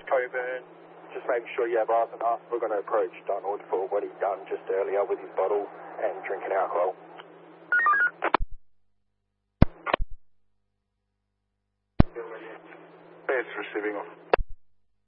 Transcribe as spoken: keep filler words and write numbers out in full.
Coburn. Just making sure you have eyes on us. We're going to approach Donald for what he's done just earlier with his bottle and drinking alcohol. It's receiving off.